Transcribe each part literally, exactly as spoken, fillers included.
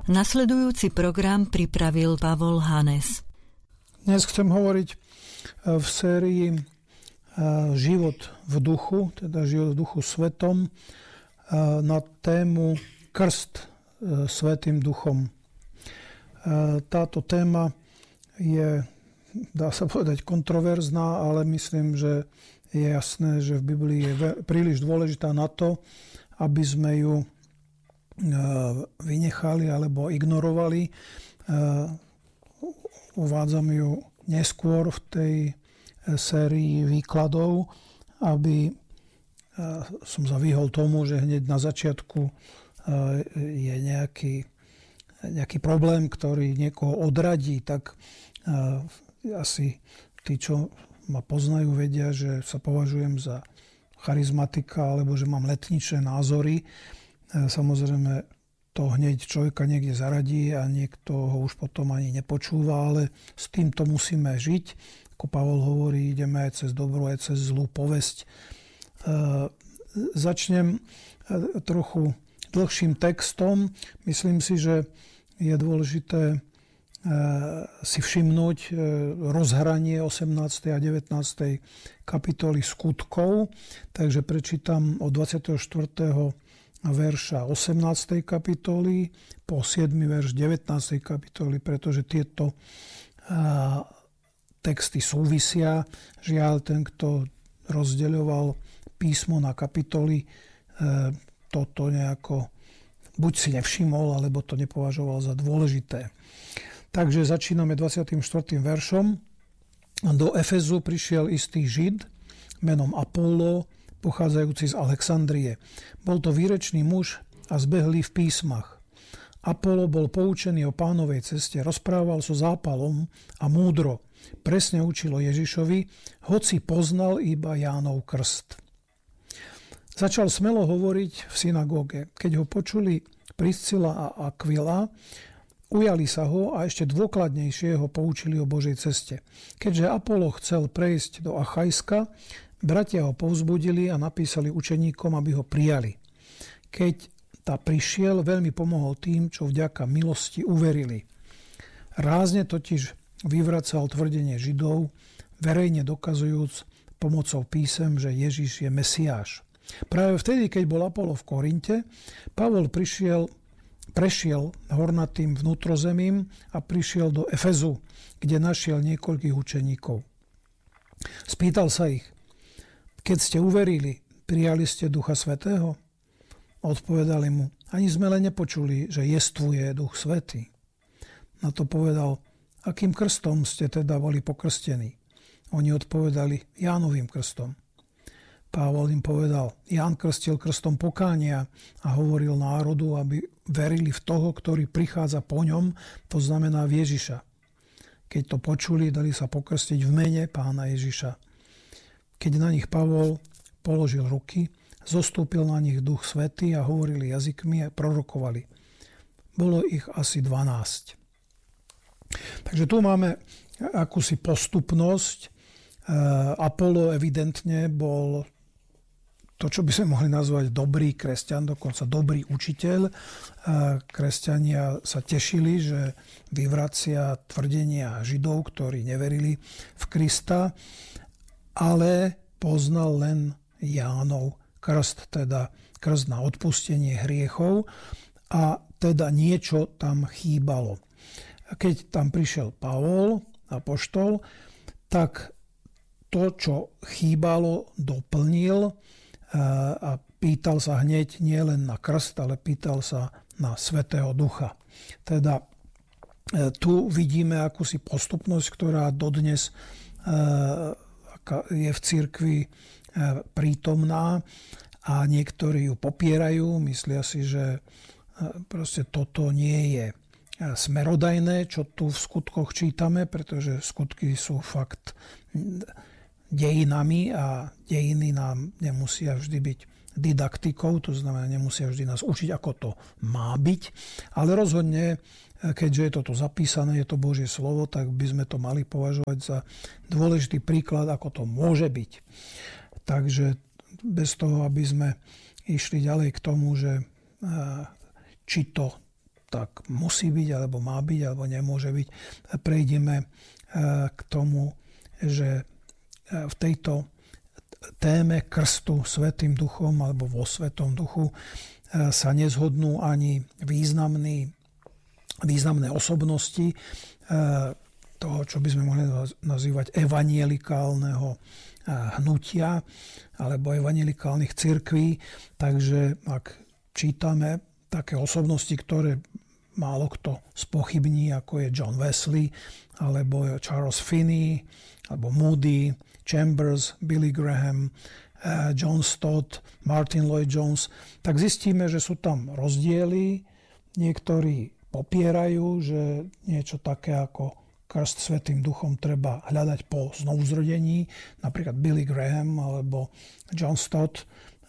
Nasledujúci program pripravil Pavol Hanes. Dnes chcem hovoriť v sérii Život v duchu, teda Život v duchu svetom, na tému Krst svätým duchom. Táto téma je, dá sa povedať, kontroverzná, ale myslím, že je jasné, že v Biblii je príliš dôležitá na to, aby sme ju vynechali alebo ignorovali. Uvádzam ju neskôr v tej sérii výkladov, aby som sa vyhol tomu, že hneď na začiatku je nejaký, nejaký problém, ktorý niekoho odradí, tak asi tí, čo ma poznajú, vedia, že sa považujem za charizmatika alebo že mám letničné názory. Samozrejme, to hneď človeka niekde zaradí a niekto ho už potom ani nepočúva, ale s týmto musíme žiť. Ako Pavol hovorí, ideme aj cez dobrú, aj cez zlú povesť. E, začnem trochu dlhším textom. Myslím si, že je dôležité e, si všimnúť e, rozhranie osemnástej a devätnástej kapitoly skutkov. Takže prečítam od dvadsiateho štvrtého verša osemnástej kapitoly po siedmy verš devätnástej kapitoly, pretože tieto a, texty súvisia. Žiaľ, ten, kto rozdeľoval písmo na kapitoly, e, toto nejako buď si nevšimol, alebo to nepovažoval za dôležité. Takže začíname dvadsiatym štvrtým veršom. Do Efezu prišiel istý Žid menom Apollo, pochádzajúci z Alexandrie. Bol to výrečný muž a zbehlý v písmach. Apollo bol poučený o Pánovej ceste, rozprával so zápalom a múdro. Presne učilo Ježišovi, hoci poznal iba Jánov krst. Začal smelo hovoriť v synagóge. Keď ho počuli Priscila a Aquila, ujali sa ho a ešte dôkladnejšie ho poučili o Božej ceste. Keďže Apollo chcel prejsť do Achajska, bratia ho povzbudili a napísali učeníkom, aby ho prijali. Keď tá prišiel, veľmi pomohol tým, čo vďaka milosti uverili. Rázne totiž vyvracal tvrdenie Židov, verejne dokazujúc pomocou písem, že Ježiš je Mesiáš. Práve vtedy, keď bol Apollo v Korinte, Pavol prišiel, prešiel hornatým vnútrozemím a prišiel do Efezu, kde našiel niekoľkých učeníkov. Spýtal sa ich: Keď ste uverili, prijali ste Ducha Svätého? Odpovedali mu: Ani sme len nepočuli, že jestvuje Duch Svätý. Na to povedal: Akým krstom ste teda boli pokrstení? Oni odpovedali: Jánovým krstom. Pavol im povedal: Ján krstil krstom pokánia a hovoril národu, aby verili v toho, ktorý prichádza po ňom, to znamená v Ježiša. Keď to počuli, dali sa pokrstiť v mene Pána Ježiša. Keď na nich Pavol položil ruky, zostúpil na nich Duch Svätý a hovorili jazykmi a prorokovali. Bolo ich asi dvanásť. Takže tu máme akúsi postupnosť. Apollo evidentne bol to, čo by sme mohli nazvať dobrý kresťan, dokonca dobrý učiteľ. Kresťania sa tešili, že vyvracia tvrdenia Židov, ktorí neverili v Krista, ale poznal len Jánov krst, teda krst na odpustenie hriechov, a teda niečo tam chýbalo. Keď tam prišiel Pavol, apoštol, tak to, čo chýbalo, doplnil a pýtal sa hneď nie len na krst, ale pýtal sa na Svätého Ducha. Teda tu vidíme akúsi postupnosť, ktorá dodnes je v cirkvi prítomná a niektorí ju popierajú, myslia si, že proste toto nie je smerodajné, čo tu v skutkoch čítame, pretože skutky sú fakt dejinami a dejiny nám nemusia vždy byť didaktikou, to znamená, nemusia vždy nás učiť, ako to má byť, ale rozhodne, keďže je toto zapísané, je to Božie slovo, tak by sme to mali považovať za dôležitý príklad, ako to môže byť. Takže bez toho, aby sme išli ďalej k tomu, že či to tak musí byť, alebo má byť, alebo nemôže byť. Prejdeme k tomu, že v tejto téme krstu Svätým Duchom alebo vo Svätom Duchu sa nezhodnú ani významní, významné osobnosti toho, čo by sme mohli nazývať evanjelikálneho hnutia alebo evanjelikálnych cirkví. Takže ak čítame také osobnosti, ktoré málo kto spochybní, ako je John Wesley, alebo Charles Finney, alebo Moody, Chambers, Billy Graham, John Stott, Martin Lloyd-Jones, tak zistíme, že sú tam rozdiely. Niektorí popierajú, že niečo také ako krst Svätým Duchom treba hľadať po znovuzrodení. Napríklad Billy Graham alebo John Stott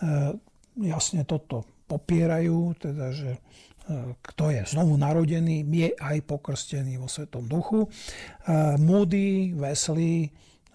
jasne toto popierajú, teda, že kto je znovu narodený, je aj pokrstený vo Svätom Duchu. Moody, Wesley,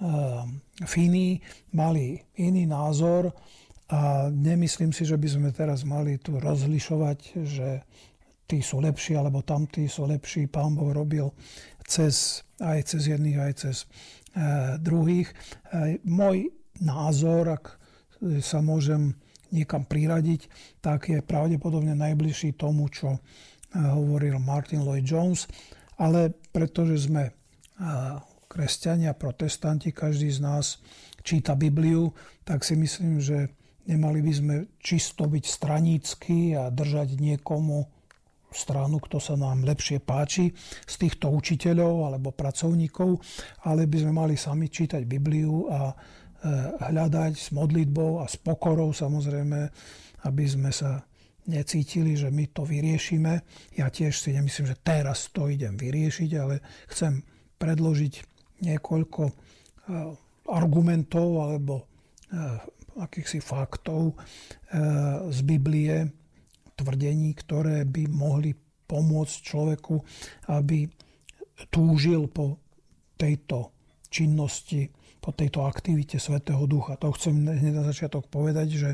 Finney mali iný názor a nemyslím si, že by sme teraz mali tu rozlišovať, že tí sú lepší alebo tamtí sú lepší. Pán Boh robil cez, aj cez jedných, aj cez druhých. Môj názor, ak sa môžem niekam priradiť, tak je pravdepodobne najbližší tomu, čo hovoril Martin Lloyd-Jones, ale pretože sme kresťania, protestanti, každý z nás číta Bibliu, tak si myslím, že nemali by sme čisto byť stranícky a držať niekomu stranu, kto sa nám lepšie páči z týchto učiteľov alebo pracovníkov, ale by sme mali sami čítať Bibliu a hľadať s modlitbou a s pokorou, samozrejme, aby sme sa necítili, že my to vyriešime. Ja tiež si nemyslím, že teraz to idem vyriešiť, ale chcem predložiť niekoľko argumentov alebo akýchsi faktov z Biblie, tvrdení, ktoré by mohli pomôcť človeku, aby túžil po tejto činnosti, po tejto aktivite Svätého Ducha. To chcem hneď na začiatok povedať, že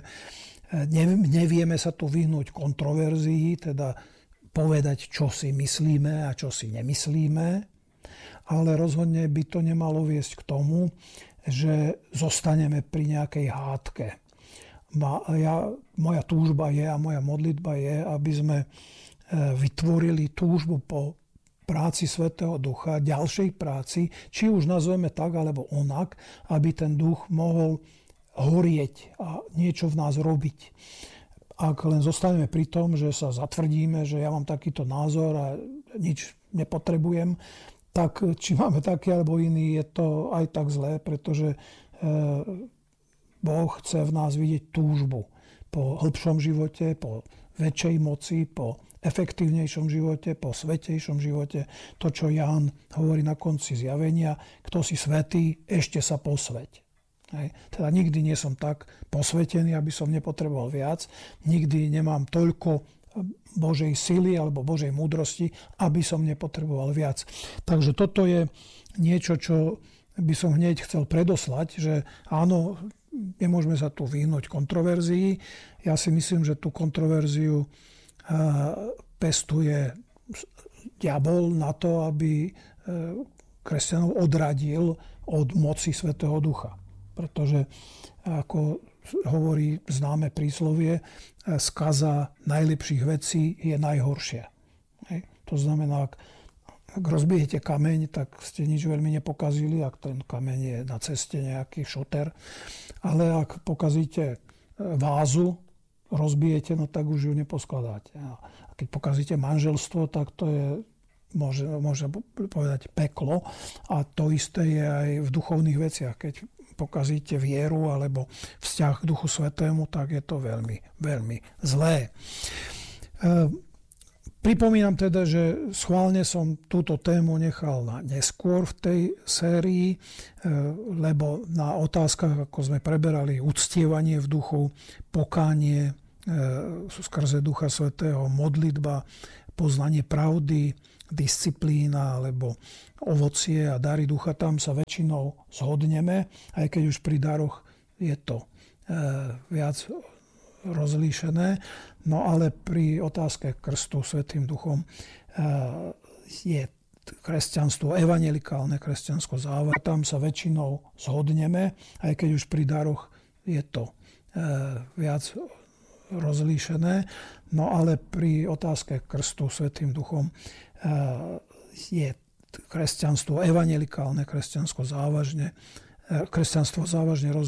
nevieme sa tu vyhnúť kontroverzii, teda povedať, čo si myslíme a čo si nemyslíme, ale rozhodne by to nemalo viesť k tomu, že zostaneme pri nejakej hádke. Ja, moja túžba je a moja modlitba je, aby sme vytvorili túžbu po práci Svätého Ducha, ďalšej práci, či už nazveme tak, alebo onak, aby ten duch mohol horieť a niečo v nás robiť. Ak len zostaneme pri tom, že sa zatvrdíme, že ja mám takýto názor a nič nepotrebujem, tak či máme taký alebo iný, je to aj tak zlé, pretože Boh chce v nás vidieť túžbu po hĺbšom živote, po väčšej moci, po efektívnejšom živote, po svätejšom živote. To, čo Ján hovorí na konci zjavenia, kto si svätý, ešte sa posväť. Hej. Teda nikdy nie som tak posvätený, aby som nepotreboval viac. Nikdy nemám toľko Božej sily alebo Božej múdrosti, aby som nepotreboval viac. Takže toto je niečo, čo by som hneď chcel predoslať, že áno, nemôžeme sa tu vyhnúť kontroverzii. Ja si myslím, že tú kontroverziu pestuje diabol na to, aby kresťanov odradil od moci Svätého Ducha. Pretože, ako hovorí známe príslovie, skaza najlepších vecí je najhoršia. Hej. To znamená, ak, ak rozbijete kameň, tak ste nič veľmi nepokazili, ak ten kameň je na ceste nejaký šoter. Ale ak pokazíte vázu, rozbijete, no tak už ju neposkladáte. A keď pokazíte manželstvo, tak to je, môže, môže povedať, peklo. A to isté je aj v duchovných veciach. Keď pokazíte vieru alebo vzťah k Duchu Svätému, tak je to veľmi, veľmi zlé. Pripomínam teda, že schválne som túto tému nechal na neskôr v tej sérii, lebo na otázkach, ako sme preberali uctievanie v duchu, pokánie skrze Ducha Svätého, modlitba, poznanie pravdy, disciplína alebo ovocie a dary ducha, tam sa väčšinou zhodneme, aj keď už pri daroch je to viac rozlíšené. No ale pri otázke krstu Svätým Duchom je kresťanstvo, evanjelikálne kresťansko závažné. Tam sa väčšinou zhodneme, aj keď už pri daroch je to viac rozlíšené. No ale pri otázke krstu Svätým Duchom je kresťanstvo, evanjelikálne kresťansko závažne, kresťanstvo závažne rozlíšené.